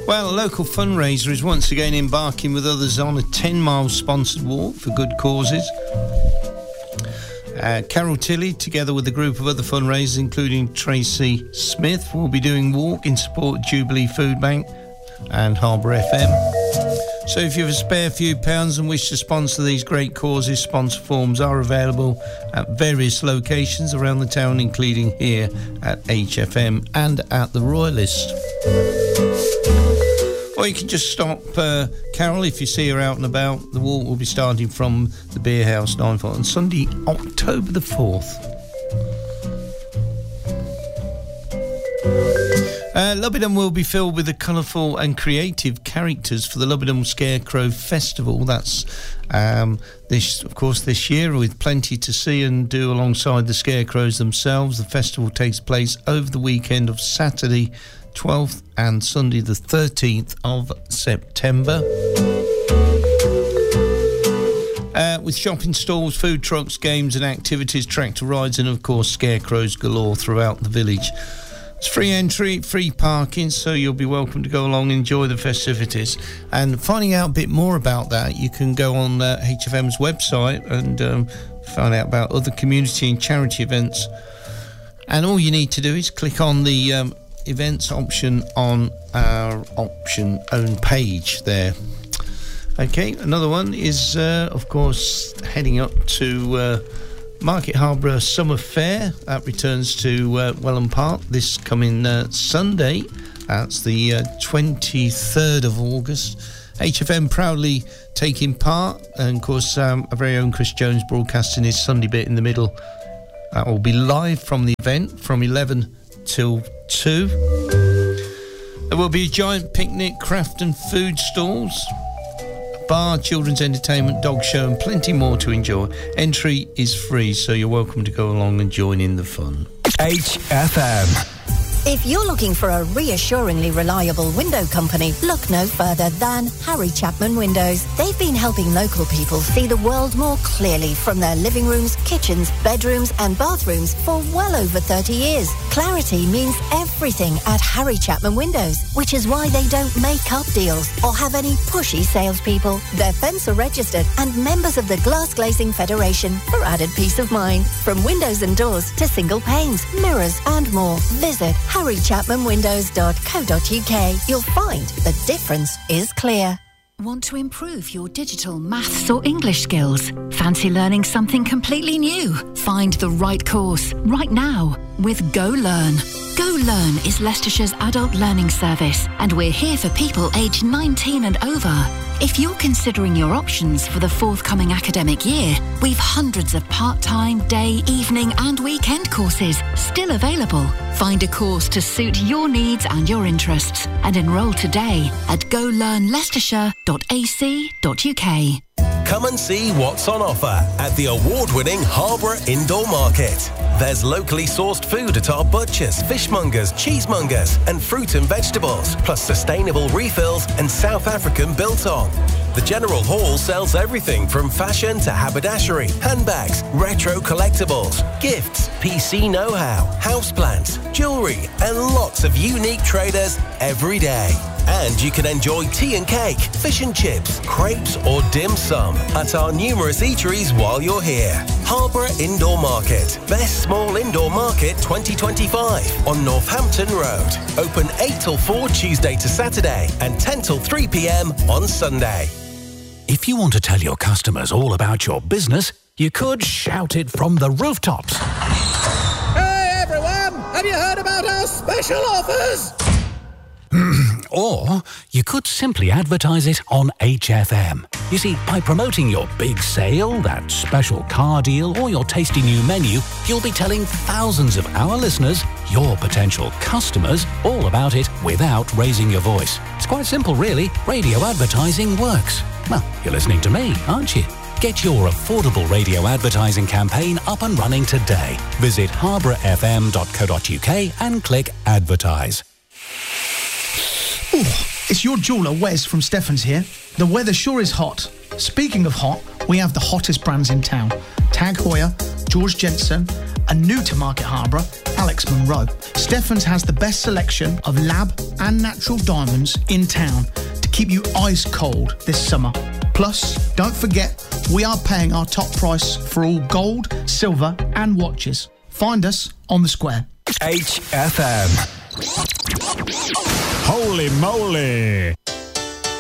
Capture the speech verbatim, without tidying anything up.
Well, a local fundraiser is once again embarking with others on a ten-mile sponsored walk for good causes. Uh, Carol Tilley, together with a group of other fundraisers, including Tracy Smith, will be doing walk in support of Jubilee Food Bank and Harbour F M. So if you have a spare few pounds and wish to sponsor these great causes, sponsor forms are available at various locations around the town, including here at H F M and at the Royalist. Or you can just stop uh, Carol if you see her out and about. The walk will be starting from the Beer House nine o'clock on Sunday, October the fourth. Uh, Lubidom will be filled with the colourful and creative characters for the Lubidom Scarecrow Festival. That's, um, this, of course, this year, with plenty to see and do alongside the scarecrows themselves. The festival takes place over the weekend of Saturday twelfth and Sunday the thirteenth of September. Uh, with shopping stalls, food trucks, games and activities, tractor rides and, of course, scarecrows galore throughout the village. It's free entry, free parking, so you'll be welcome to go along and enjoy the festivities. And finding out a bit more about that, you can go on uh, H F M's website and um, find out about other community and charity events. And all you need to do is click on the um, events option on our option own page there. Okay, another one is, uh, of course, heading up to Uh, Market Harborough Summer Fair. That returns to uh, Welham Park this coming uh, Sunday. That's the uh, twenty-third of August. H F M proudly taking part, and of course um, our very own Chris Jones broadcasting his Sunday bit in the middle. That will be live from the event from eleven till two. There will be a giant picnic, craft and food stalls, bar, children's entertainment, dog show and plenty more to enjoy. Entry is free, so you're welcome to go along and join in the fun. H F M. If you're looking for a reassuringly reliable window company, look no further than Harry Chapman Windows. They've been helping local people see the world more clearly from their living rooms, kitchens, bedrooms and bathrooms for well over thirty years. Clarity means everything at Harry Chapman Windows, which is why they don't make up deals or have any pushy salespeople. They're Fencer registered and members of the Glass Glazing Federation for added peace of mind. From windows and doors to single panes, mirrors and more. Visit harry chapman windows dot co dot uk. You'll find the difference is clear. Want to improve your digital, maths or English skills? Fancy learning something completely new? Find the right course right now with Go Learn. Go Learn is Leicestershire's adult learning service, and we're here for people aged nineteen and over. If you're considering your options for the forthcoming academic year, we've hundreds of part-time, day, evening and weekend courses still available. Find a course to suit your needs and your interests and enrol today at go learn leicestershire dot a c dot u k. Come and see what's on offer at the award-winning Harborough Indoor Market. There's locally sourced food at our butchers, fishmongers, cheesemongers and fruit and vegetables, plus sustainable refills and South African biltong. The General Hall sells everything from fashion to haberdashery, handbags, retro collectibles, gifts, P C know-how, houseplants, jewellery and lots of unique traders every day. And you can enjoy tea and cake, fish and chips, crepes or dim sum at our numerous eateries while you're here. Harborough Indoor Market, Best Small Indoor Market twenty twenty-five on Northampton Road. Open eight till four Tuesday to Saturday and ten till three p m on Sunday. If you want to tell your customers all about your business, you could shout it from the rooftops. Hey everyone, have you heard about our special offers? Or you could simply advertise it on H F M. You see, by promoting your big sale, that special car deal, or your tasty new menu, you'll be telling thousands of our listeners, your potential customers, all about it without raising your voice. It's quite simple, really. Radio advertising works. Well, you're listening to me, aren't you? Get your affordable radio advertising campaign up and running today. Visit harborough f m dot co dot u k and click Advertise. Ooh, it's your jeweller, Wes from Stephens here. The weather sure is hot. Speaking of hot, we have the hottest brands in town. Tag Heuer, George Jensen and new to Market Harborough, Alex Monroe. Stephens has the best selection of lab and natural diamonds in town to keep you ice cold this summer. Plus, don't forget, we are paying our top price for all gold, silver and watches. Find us on the square. H F M. Holy moly!